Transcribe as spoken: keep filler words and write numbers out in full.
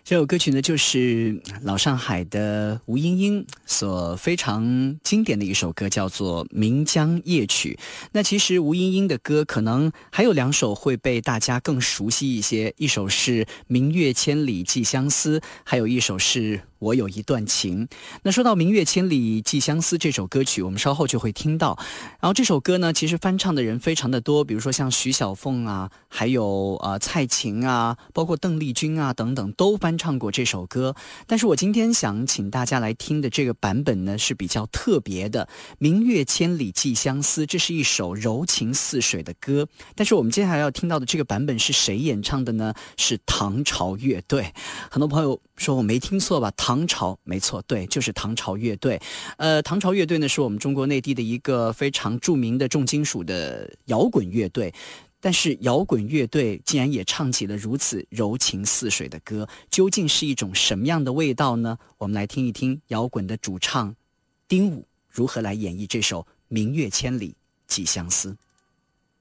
这首歌曲呢，就是老上海的吴英英所非常经典的一首歌，叫做《岷江夜曲》。那其实吴英英的歌可能还有两首会被大家更熟悉一些，一首是《明月千里寄相思》，还有一首是我有一段情。那说到《明月千里寄相思》这首歌曲，我们稍后就会听到。然后这首歌呢，其实翻唱的人非常的多，比如说像徐小凤啊，还有呃蔡琴啊，包括邓丽君啊等等，都翻唱过这首歌。但是我今天想请大家来听的这个版本呢，是比较特别的。明月千里寄相思，这是一首柔情似水的歌。但是我们接下来要听到的这个版本是谁演唱的呢？是唐朝乐队。很多朋友说我没听错吧？唐朝，没错，对，就是唐朝乐队。呃，唐朝乐队呢，是我们中国内地的一个非常著名的重金属的摇滚乐队。但是摇滚乐队竟然也唱起了如此柔情似水的歌，究竟是一种什么样的味道呢？我们来听一听摇滚的主唱丁武如何来演绎这首《明月千里寄相思》。